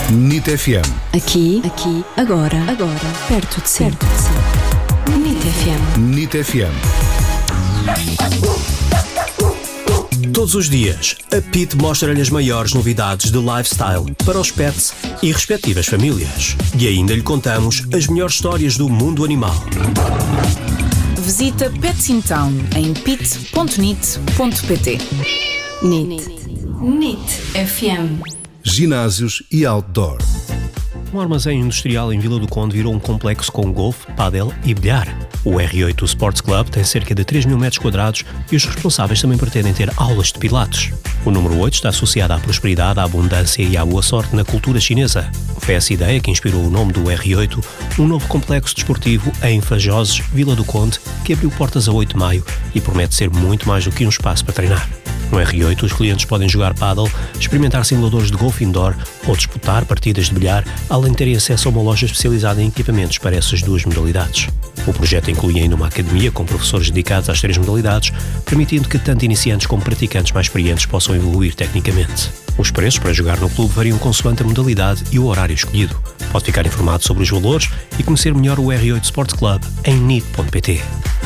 NIT FM. Aqui, agora, perto de si. NIT FM. NIT FM. Todos os dias, a PIT mostra-lhe as maiores novidades de lifestyle para os pets e respectivas famílias. E ainda lhe contamos as melhores histórias do mundo animal. Visita Pets in Town em pit.nit.pt. NIT FM. Ginásios e outdoor. Um armazém industrial em Vila do Conde virou um complexo com golfe, pádel e bilhar. O R8 Sports Club tem cerca de 3 mil metros quadrados e os responsáveis também pretendem ter aulas de pilates. O número 8 está associado à prosperidade, à abundância e à boa sorte na cultura chinesa. Foi essa ideia que inspirou o nome do R8, um novo complexo desportivo em Fajoses, Vila do Conde, que abriu portas a 8 de maio e promete ser muito mais do que um espaço para treinar. No R8, os clientes podem jogar pádel, experimentar simuladores de golfe indoor ou disputar partidas de bilhar, além de terem acesso a uma loja especializada em equipamentos para essas duas modalidades. O projeto inclui ainda uma academia com professores dedicados às 3 modalidades, permitindo que tanto iniciantes como praticantes mais experientes possam evoluir tecnicamente. Os preços para jogar no clube variam consoante a modalidade e o horário escolhido. Pode ficar informado sobre os valores e conhecer melhor o R8 Sports Club em nit.pt.